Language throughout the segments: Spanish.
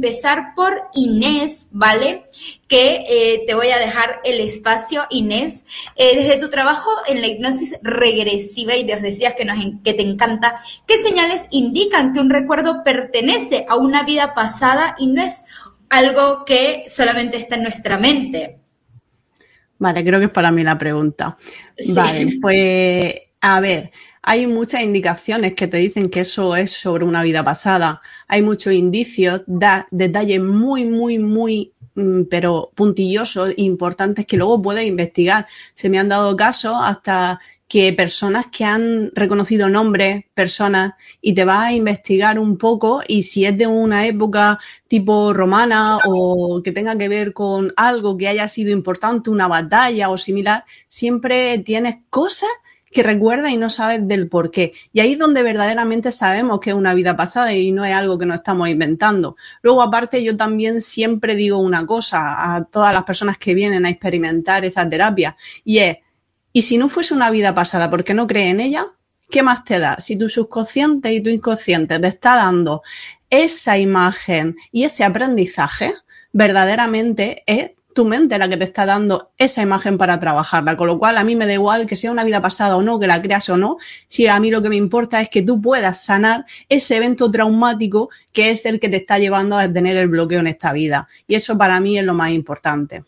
empezar por Inés, ¿vale? Que te voy a dejar el espacio, Inés. Desde tu trabajo en la hipnosis regresiva, y nos decías que te encanta, ¿qué señales indican que un recuerdo pertenece a una vida pasada y no es algo que solamente está en nuestra mente? Vale, creo que es para mí la pregunta. Sí. Vale, pues a ver, hay muchas indicaciones que te dicen que eso es sobre una vida pasada. Hay muchos indicios, detalles muy, pero puntillosos, importantes que luego puedes investigar. Se me han dado casos hasta que personas que han reconocido nombres, personas, y te vas a investigar un poco, y si es de una época tipo romana o que tenga que ver con algo que haya sido importante, una batalla o similar, siempre tienes cosas que recuerdas y no sabes del por qué. Y ahí es donde verdaderamente sabemos que es una vida pasada y no es algo que nos estamos inventando. Luego, aparte, yo también siempre digo una cosa a todas las personas que vienen a experimentar esa terapia, y es, ¿y si no fuese una vida pasada, por qué no crees en ella? ¿Qué más te da? Si tu subconsciente y tu inconsciente te está dando esa imagen y ese aprendizaje, verdaderamente es tu mente la que te está dando esa imagen para trabajarla, con lo cual a mí me da igual que sea una vida pasada o no, que la creas o no, si a mí lo que me importa es que tú puedas sanar ese evento traumático que es el que te está llevando a tener el bloqueo en esta vida, y eso para mí es lo más importante.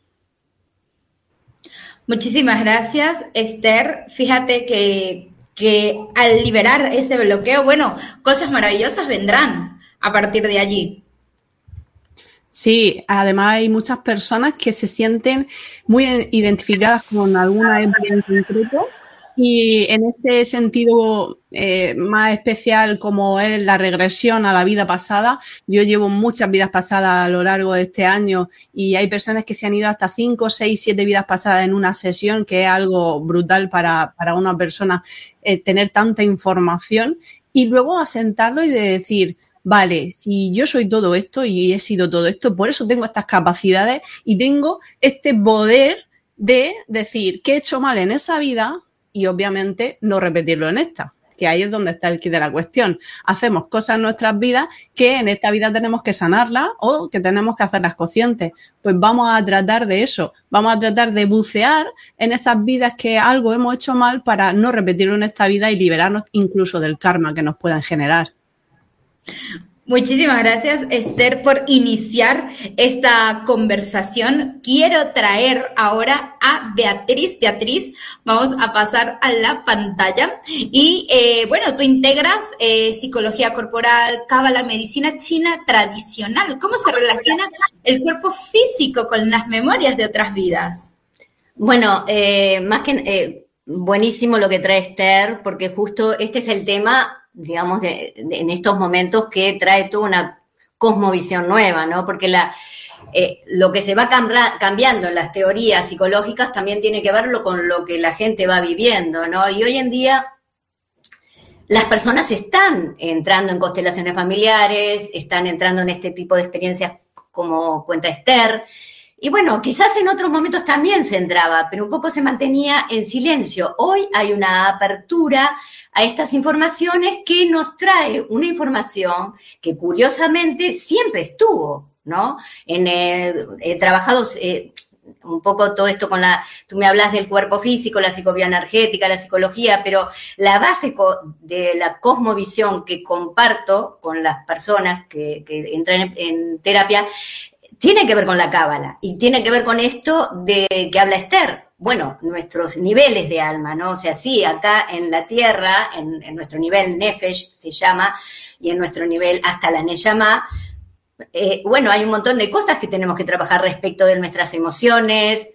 Muchísimas gracias, Esther. Fíjate que al liberar ese bloqueo, bueno, cosas maravillosas vendrán a partir de allí. Sí, además hay muchas personas que se sienten muy identificadas con alguna época en concreto, y en ese sentido más especial como es la regresión a la vida pasada. Yo llevo muchas vidas pasadas a lo largo de este año, y hay personas que se han ido hasta 5, 6, 7 vidas pasadas en una sesión, que es algo brutal para una persona tener tanta información, y luego asentarlo y de decir, vale, si yo soy todo esto y he sido todo esto, por eso tengo estas capacidades y tengo este poder de decir qué he hecho mal en esa vida y obviamente no repetirlo en esta, que ahí es donde está el quid de la cuestión. Hacemos cosas en nuestras vidas que en esta vida tenemos que sanarlas o que tenemos que hacerlas conscientes. Pues vamos a tratar de eso, vamos a tratar de bucear en esas vidas que algo hemos hecho mal para no repetirlo en esta vida y liberarnos incluso del karma que nos puedan generar. Muchísimas gracias, Esther, por iniciar esta conversación. Quiero traer ahora a Beatriz. Beatriz, vamos a pasar a la pantalla. Y bueno, tú integras psicología corporal, cábala, medicina china tradicional. ¿Cómo se relaciona el cuerpo físico con las memorias de otras vidas? Bueno, más que buenísimo lo que trae Esther, porque justo este es el tema, digamos, en estos momentos, que trae toda una cosmovisión nueva, ¿no? Porque lo que se va cambiando en las teorías psicológicas también tiene que ver con lo que la gente va viviendo, ¿no? Y hoy en día las personas están entrando en constelaciones familiares, están entrando en este tipo de experiencias como cuenta Esther. Y bueno, quizás en otros momentos también se entraba, pero un poco se mantenía en silencio. Hoy hay una apertura a estas informaciones que nos trae una información que curiosamente siempre estuvo, ¿no? He trabajado un poco todo esto tú me hablas del cuerpo físico, la psicobioenergética, la psicología, pero la base de la cosmovisión que comparto con las personas que entran en terapia tiene que ver con la cábala y tiene que ver con esto de que habla Esther. Bueno, nuestros niveles de alma, ¿no? O sea, sí, acá en la tierra, en nuestro nivel Nefesh se llama, y en nuestro nivel hasta la Neyamá, bueno, hay un montón de cosas que tenemos que trabajar respecto de nuestras emociones,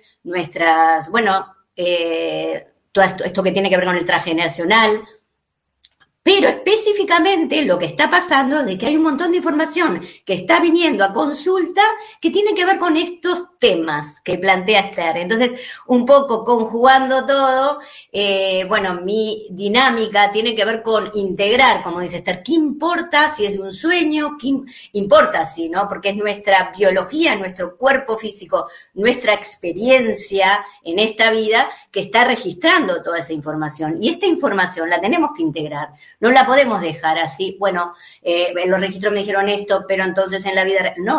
todo esto que tiene que ver con el transgeneracional. Pero específicamente lo que está pasando es que hay un montón de información que está viniendo a consulta que tiene que ver con estos temas que plantea Esther. Entonces, un poco conjugando todo, bueno, mi dinámica tiene que ver con integrar, como dice Esther, ¿qué importa si es de un sueño? ¿Qué importa si, no? Porque es nuestra biología, nuestro cuerpo físico, nuestra experiencia en esta vida que está registrando toda esa información. Y esta información la tenemos que integrar. No la podemos dejar así, bueno, en los registros me dijeron esto, pero entonces en la vida... No,